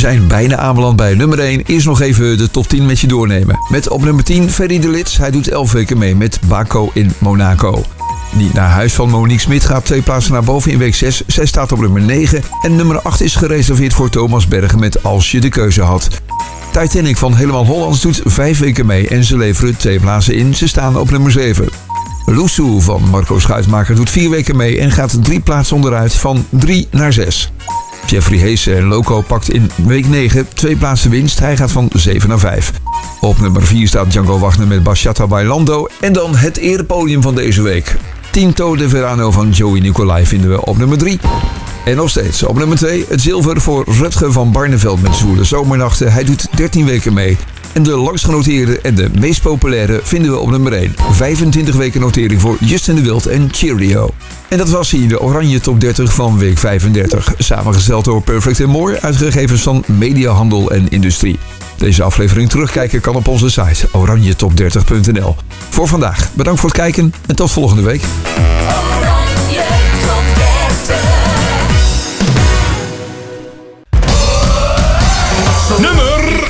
zijn bijna aanbeland bij nummer 1. Eerst nog even de top 10 met je doornemen. Met op nummer 10 Ferry de Lits. Hij doet 11 weken mee met Baco in Monaco. Niet naar huis van Monique Smit gaat 2 plaatsen naar boven in week 6. Zij staat op nummer 9. En nummer 8 is gereserveerd voor Thomas Bergen met Als je de keuze had. Titanic van Helemaal Hollands doet 5 weken mee en ze leveren 2 plaatsen in. Ze staan op nummer 7. Loesoe van Marco Schuitmaker doet 4 weken mee en gaat 3 plaatsen onderuit van 3 naar 6. Jeffrey Heesen en Loco pakt in week 9 2 plaatsen winst. Hij gaat van 7 naar 5. Op nummer 4 staat Django Wagner met Bachata Bailando. En dan het erepodium van deze week. Tinto de Verano van Joey Nicolai vinden we op nummer 3. En nog steeds op nummer 2 het zilver voor Rutger van Barneveld met Zwoele Zomernachten. Hij doet 13 weken mee. En de langst genoteerde en de meest populaire vinden we op nummer 1. 25 weken notering voor Justin de Wild en Cheerio. En dat was hier de Oranje Top 30 van week 35. Samengesteld door Perfect & More uit gegevens van Mediahandel en Industrie. Deze aflevering terugkijken kan op onze site oranjetop30.nl. Voor vandaag bedankt voor het kijken en tot volgende week.